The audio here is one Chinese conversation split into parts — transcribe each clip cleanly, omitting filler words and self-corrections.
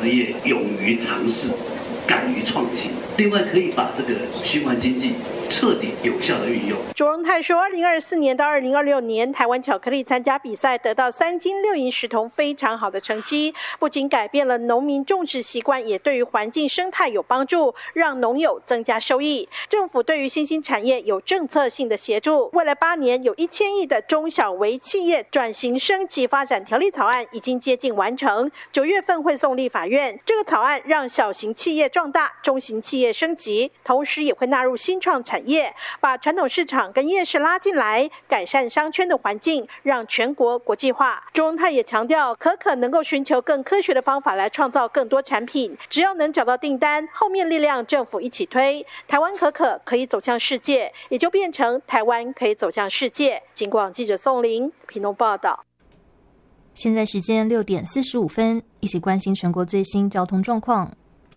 职业勇于尝试，敢于创新。另外，可以把这个循环经济彻底有效的运用。 卓荣泰说，2024年到2026年，台湾巧克力参加比赛得到3金6银10铜，非常好的成绩。不仅改变了农民种植习惯，也对于环境生态有帮助，让农友增加收益。政府对于新兴产业有政策性的协助，未来8年有1000亿的中小微企业转型升级发展条例草案已经接近完成，9月份会送立法院。这个草案让小型企业壮大，中型企业升级，同时也会纳入新创产业，把传统市场跟夜市拉进来，改善商圈的环境，让全国国际化。卓荣泰也强调，可能够寻求更科学的方法来创造更多产品，只要能找到订单，后面力量政府一起推，台湾可以走向世界，也就变成台湾可以走向世界。警广记者宋玲屏东报道。 现在时间6点45分，一起关心全国最新交通状况。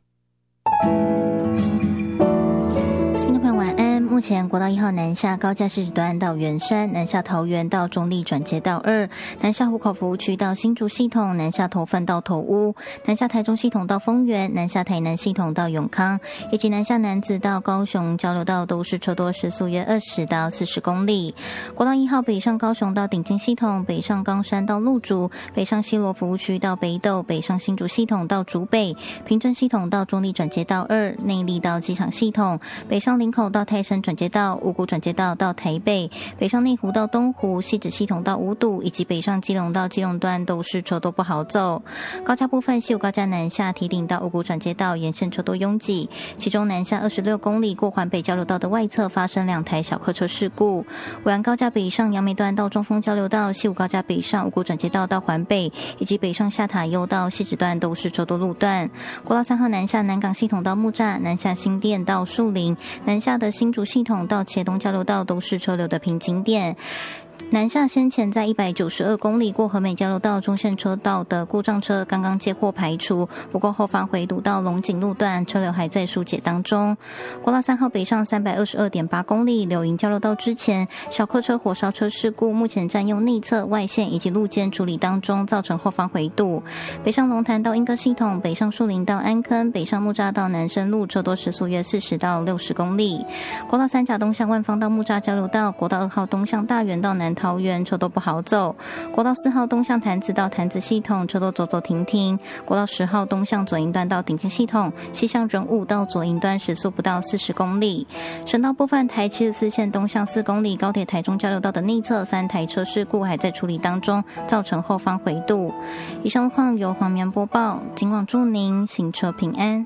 目前国道1号南下高架市值段到圆山，南下桃园到中立转接道2，南下湖口服务区到新竹系统，南下头份到头屋，南下台中系统到丰原，南下台南系统到永康，以及南下楠梓到高雄交流道都是车多，时速约20到40公里。国道1号北上高雄到顶金系统，北上冈山到鹿竹，北上西螺服务区到北斗，北上新竹系统到竹北，平镇系统到中立转接道2，内壢到机场系统，北上林口到泰山转接道、五股转接道到台北，北上内湖到东湖，汐止系统到五堵，以及北上基隆到基隆段都是车多不好走。高架部分，西武高架南下堤顶到五股转接道沿线车多拥挤，其中南下26公里过环北交流道的外侧发生2台小客车事故。尾安高架北上杨梅段到中丰交流道，西武高架北上五股转接道到环北，以及北上下塔悠到汐止段都是车多路段。国道3号南下南港系统到木栅，南下新店到树林，南下的新竹系统到茄东交流道都是车流的瓶颈点。南下先前在192公里过和美交流道中线车道的故障车刚刚接获排除，不过后方回堵到龙井路段车流还在疏解当中。国道3号北上322.8公里柳营交流道之前小客车火烧车事故，目前占用内侧外线以及路肩处理当中，造成后方回堵。北上龙潭到莺歌系统，北上树林到安坑，北上木栅到南深路车多时速约40到60公里。国道3甲东向万芳到木栅交流道，国道2号东向大园到南桃园车都不好走，国道4号东向潭子到潭子系统车都走走停停，国道10号东向左营段到顶金系统，西向仁武到左营段时速不到40公里。省道部分，台74线东向4公里高铁台中交流道的内侧3台车事故还在处理当中，造成后方回堵。以上路况由黄棉播报，警广祝您行车平安。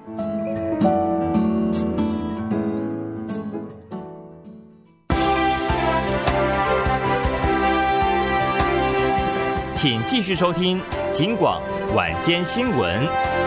请继续收听警广晚间新闻。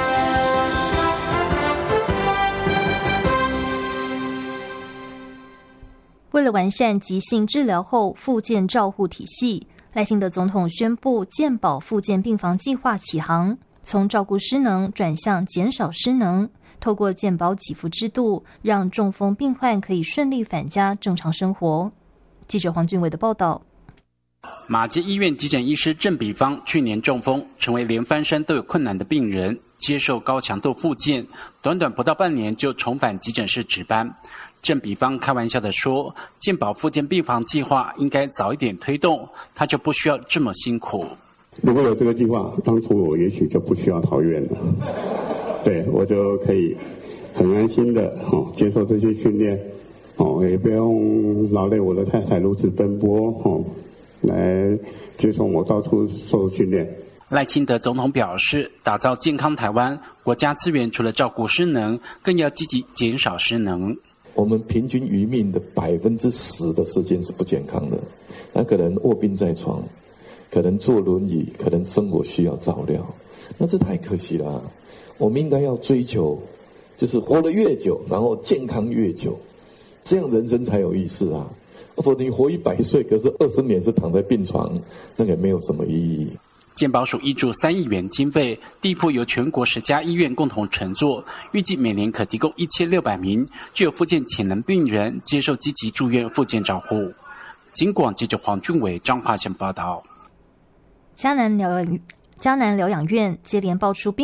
为了完善急性治疗后复健照护体系，赖清德总统宣布健保复健病房计划起航，从照顾失能转向减少失能，透过健保给付制度，让中风病患可以顺利返家正常生活。记者黄俊伟的报道。 马偕医院急诊医师郑比方去年中风，成为连翻身都有困难的病人，接受高强度复健，短短不到半年就重返急诊室值班。郑比方开玩笑地说，健保复健病房计划应该早一点推动，他就不需要这么辛苦。 如果有这个计划，当初我也许就不需要逃院了，对，我就可以很安心的接受这些训练，也不用劳累我的太太如此奔波来接送我到处受训练。 赖清德总统表示，打造健康台湾，国家资源除了照顾失能，更要积极减少失能。 我们平均余命的10%的时间是不健康的，那可能卧病在床，可能坐轮椅，可能生活需要照料，那这太可惜了。我们应该要追求，就是活得越久，然后健康越久，这样人生才有意思啊。否则你活100岁，可是20年是躺在病床，那个没有什么意义。 健保署挹注3亿元经费，地铺由全国10家医院共同承作，预计每年可提供1600名具有复健潜能病人接受积极住院复健照护。警广记者黄俊伟、张华贤报道。 嘉南疗养院接连爆出病